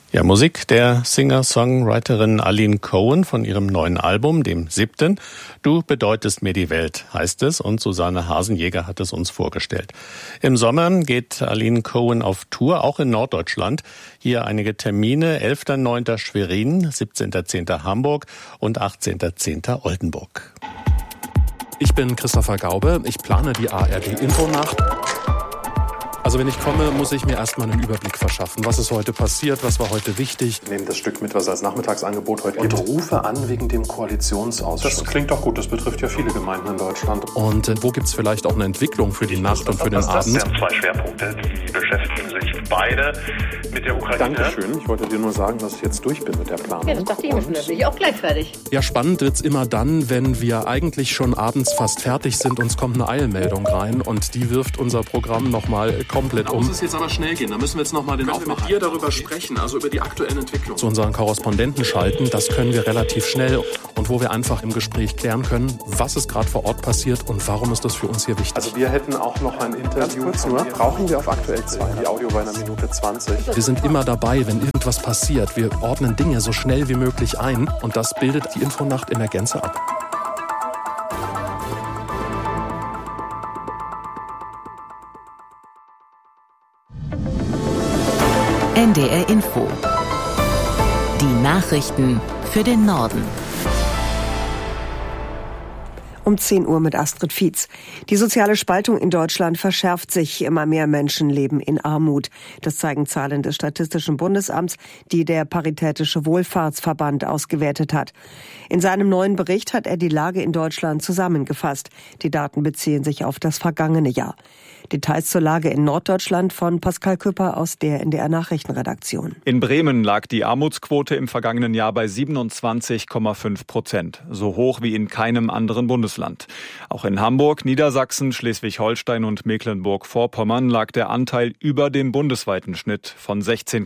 Ja, Musik der Singer-Songwriterin Aline Cohen von ihrem neuen Album, dem 7. Du bedeutest mir die Welt, heißt es, und Susanne Hasenjäger hat es uns vorgestellt. Im Sommer geht Aline Cohen auf Tour, auch in Norddeutschland. Hier einige Termine: 11.09. Schwerin, 17.10. Hamburg und 18.10. Oldenburg. Ich bin Christopher Gaube, ich plane die ARD-Infonacht. Also wenn ich komme, muss ich mir erstmal einen Überblick verschaffen. Was ist heute passiert? Was war heute wichtig? Wir nehmen das Stück mit, was es als Nachmittagsangebot heute gibt. Und rufe an wegen dem Koalitionsausschuss. Das klingt doch gut. Das betrifft ja viele Gemeinden in Deutschland. Und wo gibt es vielleicht auch eine Entwicklung für die Nacht und für den Abend? Das sind zwei Schwerpunkte, die beschäftigen sich beide mit der Ukraine. Dankeschön. Ich wollte dir nur sagen, dass ich jetzt durch bin mit der Planung. Ja, das dachte ich mir schon. Da bin ich auch gleich fertig. Ja, spannend wird's immer dann, wenn wir eigentlich schon abends fast fertig sind. Uns kommt eine Eilmeldung rein und die wirft unser Programm nochmal komplett um. Aber schnell gehen. Da müssen wir jetzt nochmal den Aufmacher. Mit dir darüber sprechen, also über die aktuellen Entwicklungen. Zu unseren Korrespondenten schalten, das können wir relativ schnell und wo wir einfach im Gespräch klären können, was ist gerade vor Ort passiert und warum ist das für uns hier wichtig. Also wir hätten auch noch ein Interview. Ganz kurz nur, brauchen wir auf aktuell 2. Die Audio bei 1 Minute 20. Wir sind immer dabei, wenn irgendwas passiert. Wir ordnen Dinge so schnell wie möglich ein und das bildet die Infonacht in der Gänze ab. NDR Info. Die Nachrichten für den Norden. Um 10 Uhr mit Astrid Fietz. Die soziale Spaltung in Deutschland verschärft sich. Immer mehr Menschen leben in Armut. Das zeigen Zahlen des Statistischen Bundesamts, die der Paritätische Wohlfahrtsverband ausgewertet hat. In seinem neuen Bericht hat er die Lage in Deutschland zusammengefasst. Die Daten beziehen sich auf das vergangene Jahr. Details zur Lage in Norddeutschland von Pascal Küpper aus der NDR Nachrichtenredaktion. In Bremen lag die Armutsquote im vergangenen Jahr bei 27,5%. So hoch wie in keinem anderen Bundesland. Auch in Hamburg, Niedersachsen, Schleswig-Holstein und Mecklenburg-Vorpommern lag der Anteil über dem bundesweiten Schnitt von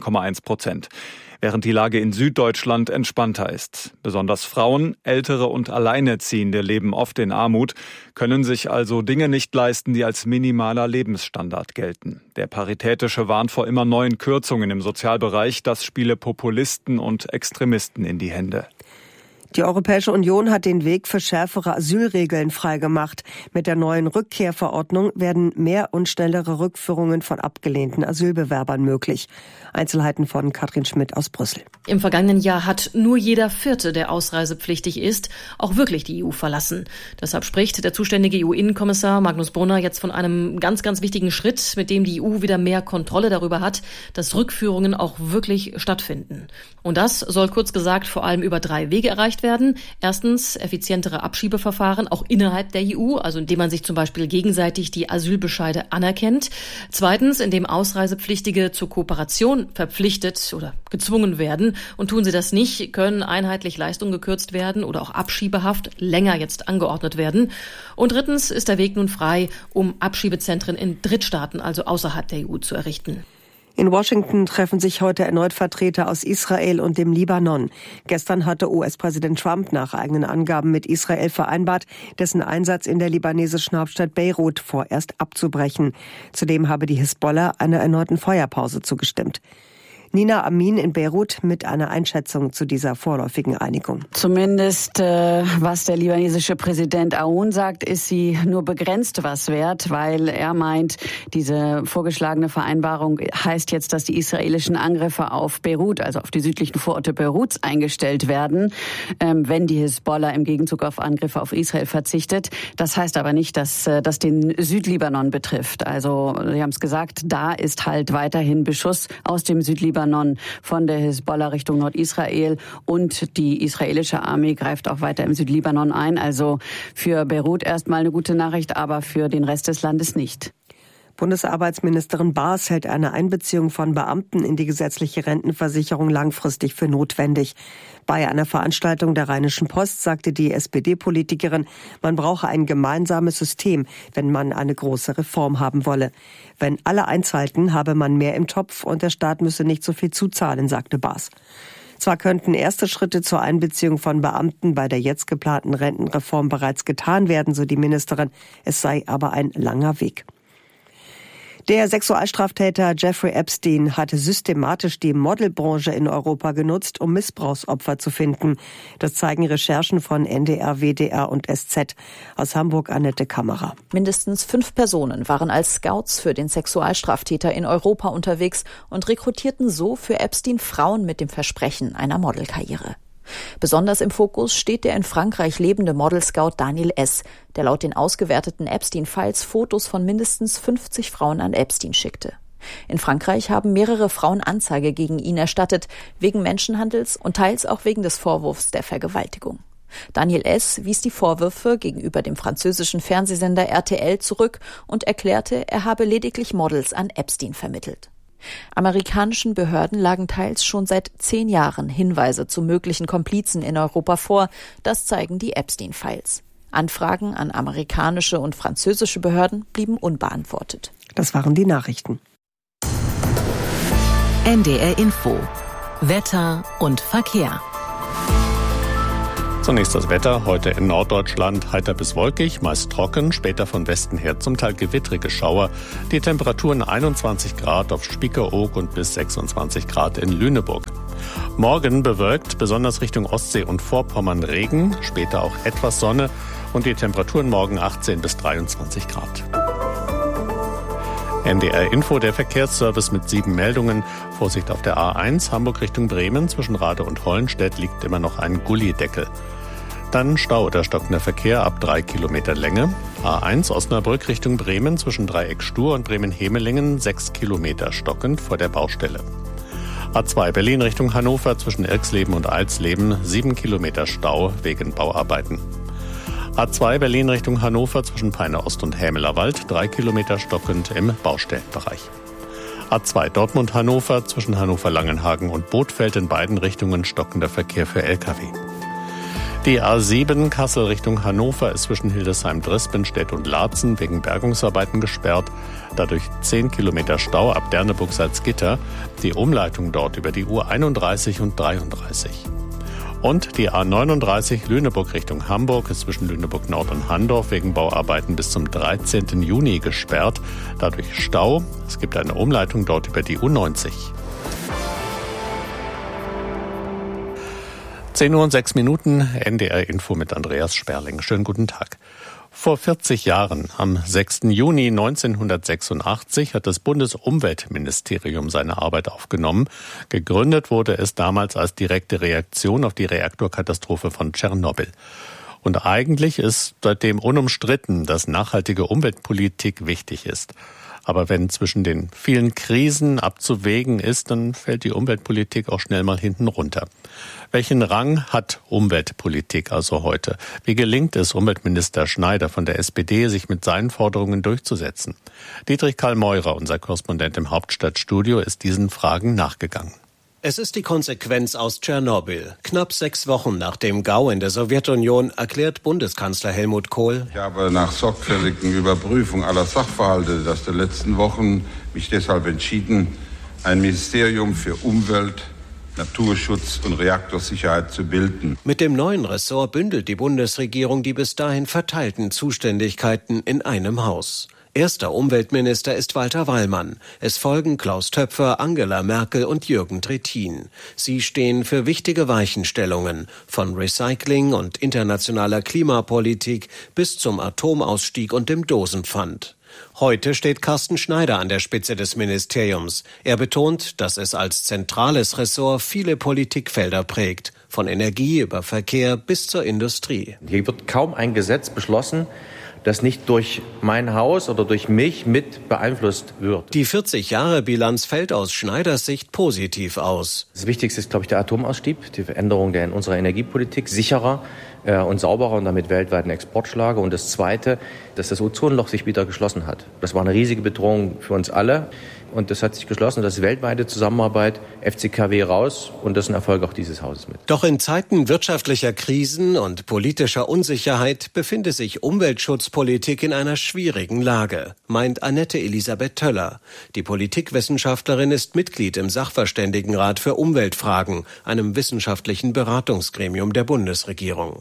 16,1%. Während die Lage in Süddeutschland entspannter ist. Besonders Frauen, Ältere und Alleinerziehende leben oft in Armut, können sich also Dinge nicht leisten, die als minimaler Lebensstandard gelten. Der Paritätische warnt vor immer neuen Kürzungen im Sozialbereich. Das spiele Populisten und Extremisten in die Hände. Die Europäische Union hat den Weg für schärfere Asylregeln freigemacht. Mit der neuen Rückkehrverordnung werden mehr und schnellere Rückführungen von abgelehnten Asylbewerbern möglich. Einzelheiten von Katrin Schmidt aus Brüssel. Im vergangenen Jahr hat nur jeder Vierte, der ausreisepflichtig ist, auch wirklich die EU verlassen. Deshalb spricht der zuständige EU-Innenkommissar Magnus Brunner jetzt von einem ganz, ganz wichtigen Schritt, mit dem die EU wieder mehr Kontrolle darüber hat, dass Rückführungen auch wirklich stattfinden. Und das soll kurz gesagt vor allem über 3 Wege erreicht werden. Erstens effizientere Abschiebeverfahren, auch innerhalb der EU, also indem man sich zum Beispiel gegenseitig die Asylbescheide anerkennt. Zweitens, indem Ausreisepflichtige zur Kooperation verpflichtet oder gezwungen werden. Und tun sie das nicht, können einheitlich Leistungen gekürzt werden oder auch Abschiebehaft länger jetzt angeordnet werden. Und drittens ist der Weg nun frei, um Abschiebezentren in Drittstaaten, also außerhalb der EU, zu errichten. In Washington treffen sich heute erneut Vertreter aus Israel und dem Libanon. Gestern hatte US-Präsident Trump nach eigenen Angaben mit Israel vereinbart, dessen Einsatz in der libanesischen Hauptstadt Beirut vorerst abzubrechen. Zudem habe die Hisbollah einer erneuten Feuerpause zugestimmt. Nina Amin in Beirut mit einer Einschätzung zu dieser vorläufigen Einigung. Zumindest, was der libanesische Präsident Aoun sagt, ist sie nur begrenzt was wert, weil er meint, diese vorgeschlagene Vereinbarung heißt jetzt, dass die israelischen Angriffe auf Beirut, also auf die südlichen Vororte Beiruts, eingestellt werden, wenn die Hisbollah im Gegenzug auf Angriffe auf Israel verzichtet. Das heißt aber nicht, dass das den Südlibanon betrifft. Also, Sie haben es gesagt, da ist halt weiterhin Beschuss aus dem Südlibanon von der Hisbollah Richtung Nordisrael und die israelische Armee greift auch weiter im Südlibanon ein. Also für Beirut erstmal eine gute Nachricht, aber für den Rest des Landes nicht. Bundesarbeitsministerin Baas hält eine Einbeziehung von Beamten in die gesetzliche Rentenversicherung langfristig für notwendig. Bei einer Veranstaltung der Rheinischen Post sagte die SPD-Politikerin, man brauche ein gemeinsames System, wenn man eine große Reform haben wolle. Wenn alle eins halten, habe man mehr im Topf und der Staat müsse nicht so viel zuzahlen, sagte Baas. Zwar könnten erste Schritte zur Einbeziehung von Beamten bei der jetzt geplanten Rentenreform bereits getan werden, so die Ministerin, es sei aber ein langer Weg. Der Sexualstraftäter Jeffrey Epstein hatte systematisch die Modelbranche in Europa genutzt, um Missbrauchsopfer zu finden. Das zeigen Recherchen von NDR, WDR und SZ. Aus Hamburg Annette Kammerer. Mindestens 5 Personen waren als Scouts für den Sexualstraftäter in Europa unterwegs und rekrutierten so für Epstein Frauen mit dem Versprechen einer Modelkarriere. Besonders im Fokus steht der in Frankreich lebende Model-Scout Daniel S., der laut den ausgewerteten Epstein-Files Fotos von mindestens 50 Frauen an Epstein schickte. In Frankreich haben mehrere Frauen Anzeige gegen ihn erstattet, wegen Menschenhandels und teils auch wegen des Vorwurfs der Vergewaltigung. Daniel S. wies die Vorwürfe gegenüber dem französischen Fernsehsender RTL zurück und erklärte, er habe lediglich Models an Epstein vermittelt. Amerikanischen Behörden lagen teils schon seit 10 Jahren Hinweise zu möglichen Komplizen in Europa vor. Das zeigen die Epstein-Files. Anfragen an amerikanische und französische Behörden blieben unbeantwortet. Das waren die Nachrichten. NDR Info. Wetter und Verkehr. Zunächst das Wetter. Heute in Norddeutschland heiter bis wolkig, meist trocken, später von Westen her zum Teil gewittrige Schauer. Die Temperaturen 21 Grad auf Spiekeroog und bis 26 Grad in Lüneburg. Morgen bewölkt, besonders Richtung Ostsee und Vorpommern Regen, später auch etwas Sonne und die Temperaturen morgen 18 bis 23 Grad. NDR Info, der Verkehrsservice mit 7 Meldungen. Vorsicht auf der A1 Hamburg Richtung Bremen. Zwischen Rade und Hollenstedt liegt immer noch ein Gullideckel. Dann Stau oder stockender Verkehr ab 3 Kilometer Länge. A1 Osnabrück Richtung Bremen zwischen Dreieck Stur und Bremen-Hemelingen 6 Kilometer stockend vor der Baustelle. A2 Berlin Richtung Hannover zwischen Irxleben und Alsleben 7 Kilometer Stau wegen Bauarbeiten. A2 Berlin Richtung Hannover zwischen Peine Ost und Hämelerwald 3 Kilometer stockend im Baustellenbereich. A2 Dortmund Hannover zwischen Hannover-Langenhagen und Bothfeld in beiden Richtungen stockender Verkehr für Lkw. Die A7 Kassel Richtung Hannover ist zwischen Hildesheim-Drispenstedt und Laatzen wegen Bergungsarbeiten gesperrt. Dadurch 10 Kilometer Stau ab Derneburg-Salzgitter. Die Umleitung dort über die U31 und 33. Und die A39 Lüneburg Richtung Hamburg ist zwischen Lüneburg Nord und Handorf wegen Bauarbeiten bis zum 13. Juni gesperrt. Dadurch Stau. Es gibt eine Umleitung dort über die U90. 10:06 Uhr, NDR Info mit Andreas Sperling. Schönen guten Tag. Vor 40 Jahren, am 6. Juni 1986, hat das Bundesumweltministerium seine Arbeit aufgenommen. Gegründet wurde es damals als direkte Reaktion auf die Reaktorkatastrophe von Tschernobyl. Und eigentlich ist seitdem unumstritten, dass nachhaltige Umweltpolitik wichtig ist. Aber wenn zwischen den vielen Krisen abzuwägen ist, dann fällt die Umweltpolitik auch schnell mal hinten runter. Welchen Rang hat Umweltpolitik also heute? Wie gelingt es Umweltminister Schneider von der SPD, sich mit seinen Forderungen durchzusetzen? Dietrich Karl Meurer, unser Korrespondent im Hauptstadtstudio, ist diesen Fragen nachgegangen. Es ist die Konsequenz aus Tschernobyl. Knapp 6 Wochen nach dem GAU in der Sowjetunion erklärt Bundeskanzler Helmut Kohl: Ich habe nach sorgfältigen Überprüfung aller Sachverhalte der letzten Wochen mich deshalb entschieden, ein Ministerium für Umwelt, Naturschutz und Reaktorsicherheit zu bilden. Mit dem neuen Ressort bündelt die Bundesregierung die bis dahin verteilten Zuständigkeiten in einem Haus. Erster Umweltminister ist Walter Wallmann. Es folgen Klaus Töpfer, Angela Merkel und Jürgen Trittin. Sie stehen für wichtige Weichenstellungen, von Recycling und internationaler Klimapolitik bis zum Atomausstieg und dem Dosenpfand. Heute steht Carsten Schneider an der Spitze des Ministeriums. Er betont, dass es als zentrales Ressort viele Politikfelder prägt, von Energie über Verkehr bis zur Industrie. Hier wird kaum ein Gesetz beschlossen, das nicht durch mein Haus oder durch mich mit beeinflusst wird. Die 40-Jahre-Bilanz fällt aus Schneiders Sicht positiv aus. Das Wichtigste ist, glaube ich, der Atomausstieg, die Veränderung in unserer Energiepolitik, sicherer und sauberer und damit weltweit eine Exportschlager. Und das Zweite, dass das Ozonloch sich wieder geschlossen hat. Das war eine riesige Bedrohung für uns alle. Und das hat sich geschlossen. Das ist weltweite Zusammenarbeit, FCKW raus. Und das ist ein Erfolg auch dieses Hauses mit. Doch in Zeiten wirtschaftlicher Krisen und politischer Unsicherheit befinde sich Umweltschutzpolitik in einer schwierigen Lage, meint Annette Elisabeth Töller. Die Politikwissenschaftlerin ist Mitglied im Sachverständigenrat für Umweltfragen, einem wissenschaftlichen Beratungsgremium der Bundesregierung.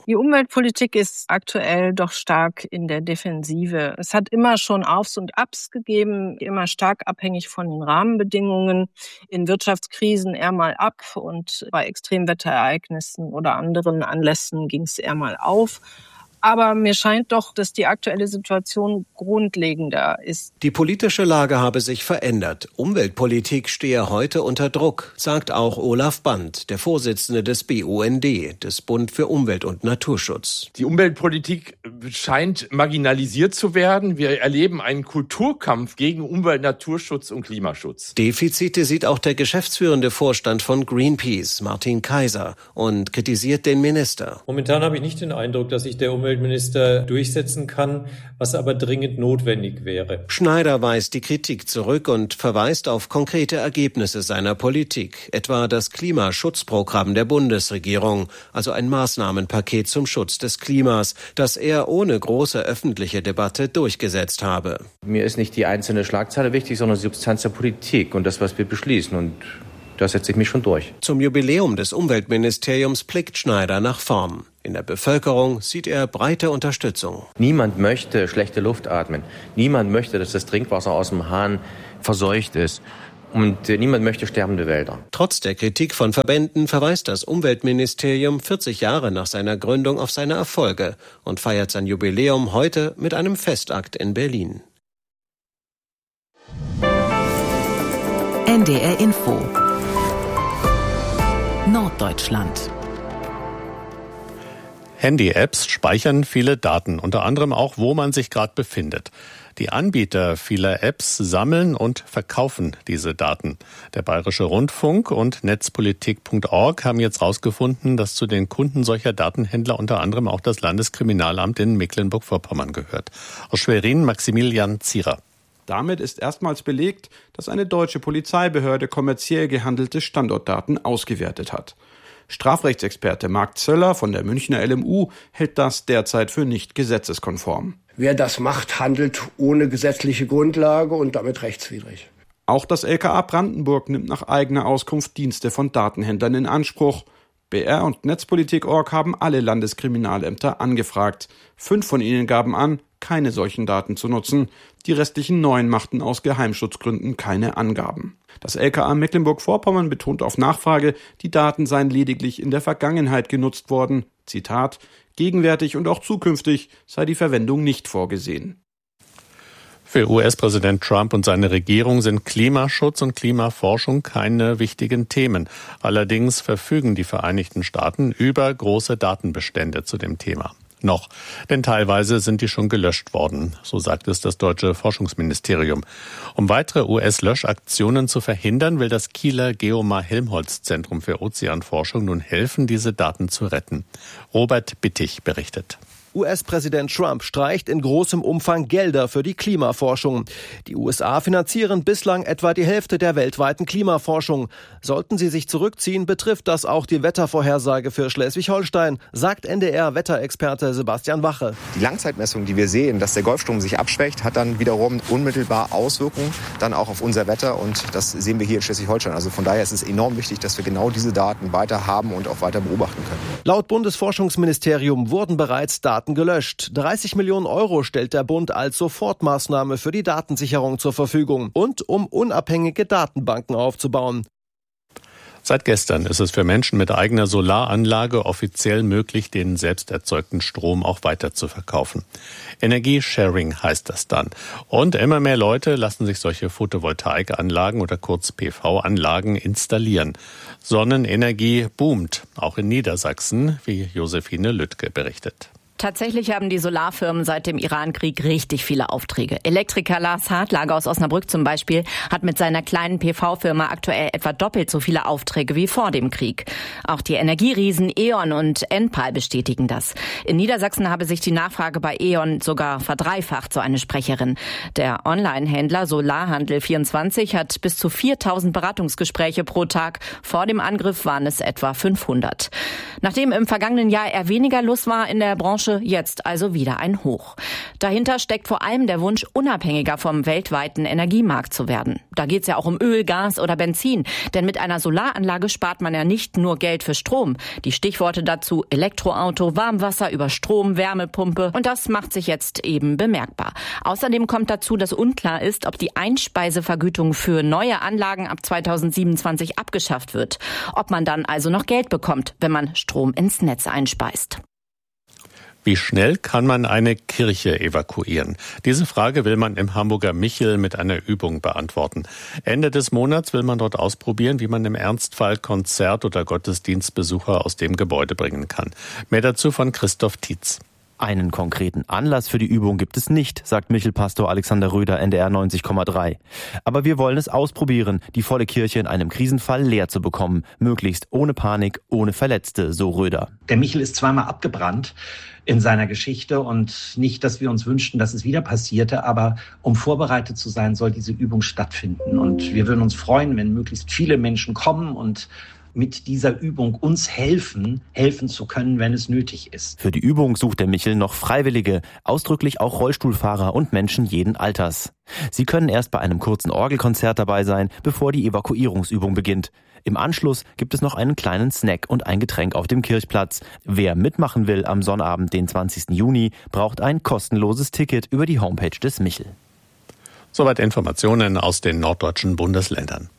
Die Umweltpolitik ist aktuell doch stark in der Defensive. Es hat immer schon Aufs und Abs gegeben, immer stark abhängig von den Rahmenbedingungen. In Wirtschaftskrisen eher mal ab und bei Extremwetterereignissen oder anderen Anlässen ging es eher mal auf. Aber mir scheint doch, dass die aktuelle Situation grundlegender ist. Die politische Lage habe sich verändert. Umweltpolitik stehe heute unter Druck, sagt auch Olaf Band, der Vorsitzende des BUND, des Bund für Umwelt und Naturschutz. Die Umweltpolitik scheint marginalisiert zu werden. Wir erleben einen Kulturkampf gegen Umwelt, Naturschutz und Klimaschutz. Defizite sieht auch der geschäftsführende Vorstand von Greenpeace, Martin Kaiser, und kritisiert den Minister. Momentan habe ich nicht den Eindruck, dass sich der Umweltminister durchsetzen kann, was aber dringend notwendig wäre. Schneider weist die Kritik zurück und verweist auf konkrete Ergebnisse seiner Politik, etwa das Klimaschutzprogramm der Bundesregierung, also ein Maßnahmenpaket zum Schutz des Klimas, das er ohne große öffentliche Debatte durchgesetzt habe. Mir ist nicht die einzelne Schlagzeile wichtig, sondern die Substanz der Politik und das, was wir beschließen, und da setze ich mich schon durch. Zum Jubiläum des Umweltministeriums blickt Schneider nach vorn. In der Bevölkerung sieht er breite Unterstützung. Niemand möchte schlechte Luft atmen. Niemand möchte, dass das Trinkwasser aus dem Hahn verseucht ist. Und niemand möchte sterbende Wälder. Trotz der Kritik von Verbänden verweist das Umweltministerium 40 Jahre nach seiner Gründung auf seine Erfolge und feiert sein Jubiläum heute mit einem Festakt in Berlin. NDR Info Norddeutschland. Handy-Apps speichern viele Daten, unter anderem auch, wo man sich gerade befindet. Die Anbieter vieler Apps sammeln und verkaufen diese Daten. Der Bayerische Rundfunk und Netzpolitik.org haben jetzt herausgefunden, dass zu den Kunden solcher Datenhändler unter anderem auch das Landeskriminalamt in Mecklenburg-Vorpommern gehört. Aus Schwerin Maximilian Zierer. Damit ist erstmals belegt, dass eine deutsche Polizeibehörde kommerziell gehandelte Standortdaten ausgewertet hat. Strafrechtsexperte Marc Zöller von der Münchner LMU hält das derzeit für nicht gesetzeskonform. Wer das macht, handelt ohne gesetzliche Grundlage und damit rechtswidrig. Auch das LKA Brandenburg nimmt nach eigener Auskunft Dienste von Datenhändlern in Anspruch. BR und Netzpolitik.org haben alle Landeskriminalämter angefragt. 5 von ihnen gaben an, keine solchen Daten zu nutzen. Die restlichen 9 machten aus Geheimschutzgründen keine Angaben. Das LKA Mecklenburg-Vorpommern betont auf Nachfrage, die Daten seien lediglich in der Vergangenheit genutzt worden. Zitat: Gegenwärtig und auch zukünftig sei die Verwendung nicht vorgesehen. Für US-Präsident Trump und seine Regierung sind Klimaschutz und Klimaforschung keine wichtigen Themen. Allerdings verfügen die Vereinigten Staaten über große Datenbestände zu dem Thema. Noch, denn teilweise sind die schon gelöscht worden, so sagt es das deutsche Forschungsministerium. Um weitere US-Löschaktionen zu verhindern, will das Kieler Geomar-Helmholtz-Zentrum für Ozeanforschung nun helfen, diese Daten zu retten. Robert Bittig berichtet. US-Präsident Trump streicht in großem Umfang Gelder für die Klimaforschung. Die USA finanzieren bislang etwa die Hälfte der weltweiten Klimaforschung. Sollten sie sich zurückziehen, betrifft das auch die Wettervorhersage für Schleswig-Holstein, sagt NDR-Wetterexperte Sebastian Wache. Die Langzeitmessung, die wir sehen, dass der Golfstrom sich abschwächt, hat dann wiederum unmittelbar Auswirkungen dann auch auf unser Wetter, und das sehen wir hier in Schleswig-Holstein. Also von daher ist es enorm wichtig, dass wir genau diese Daten weiter haben und auch weiter beobachten können. Laut Bundesforschungsministerium wurden bereits Daten gelöscht. 30 Millionen Euro stellt der Bund als Sofortmaßnahme für die Datensicherung zur Verfügung und um unabhängige Datenbanken aufzubauen. Seit gestern ist es für Menschen mit eigener Solaranlage offiziell möglich, den selbst erzeugten Strom auch weiter zu verkaufen. Energiesharing heißt das dann. Und immer mehr Leute lassen sich solche Photovoltaikanlagen oder kurz PV-Anlagen installieren. Sonnenenergie boomt, auch in Niedersachsen, wie Josephine Lüttke berichtet. Tatsächlich haben die Solarfirmen seit dem Irankrieg richtig viele Aufträge. Elektriker Lars Hartlager aus Osnabrück zum Beispiel hat mit seiner kleinen PV-Firma aktuell etwa doppelt so viele Aufträge wie vor dem Krieg. Auch die Energieriesen E.ON und Enpal bestätigen das. In Niedersachsen habe sich die Nachfrage bei E.ON sogar verdreifacht, so eine Sprecherin. Der Online-Händler Solarhandel24 hat bis zu 4.000 Beratungsgespräche pro Tag. Vor dem Angriff waren es etwa 500. Nachdem im vergangenen Jahr eher weniger los war in der Branche, Branche jetzt also wieder ein Hoch. Dahinter steckt vor allem der Wunsch, unabhängiger vom weltweiten Energiemarkt zu werden. Da geht es ja auch um Öl, Gas oder Benzin. Denn mit einer Solaranlage spart man ja nicht nur Geld für Strom. Die Stichworte dazu: Elektroauto, Warmwasser über Strom, Wärmepumpe. Und das macht sich jetzt eben bemerkbar. Außerdem kommt dazu, dass unklar ist, ob die Einspeisevergütung für neue Anlagen ab 2027 abgeschafft wird. Ob man dann also noch Geld bekommt, wenn man Strom ins Netz einspeist. Wie schnell kann man eine Kirche evakuieren? Diese Frage will man im Hamburger Michel mit einer Übung beantworten. Ende des Monats will man dort ausprobieren, wie man im Ernstfall Konzert- oder Gottesdienstbesucher aus dem Gebäude bringen kann. Mehr dazu von Christoph Tietz. Einen konkreten Anlass für die Übung gibt es nicht, sagt Michelpastor Alexander Röder, NDR 90,3. Aber wir wollen es ausprobieren, die volle Kirche in einem Krisenfall leer zu bekommen. Möglichst ohne Panik, ohne Verletzte, so Röder. Der Michel ist zweimal abgebrannt in seiner Geschichte und nicht, dass wir uns wünschten, dass es wieder passierte, aber um vorbereitet zu sein, soll diese Übung stattfinden. Und wir würden uns freuen, wenn möglichst viele Menschen kommen und mit dieser Übung uns helfen zu können, wenn es nötig ist. Für die Übung sucht der Michel noch Freiwillige, ausdrücklich auch Rollstuhlfahrer und Menschen jeden Alters. Sie können erst bei einem kurzen Orgelkonzert dabei sein, bevor die Evakuierungsübung beginnt. Im Anschluss gibt es noch einen kleinen Snack und ein Getränk auf dem Kirchplatz. Wer mitmachen will am Sonnabend, den 20. Juni, braucht ein kostenloses Ticket über die Homepage des Michel. Soweit Informationen aus den norddeutschen Bundesländern.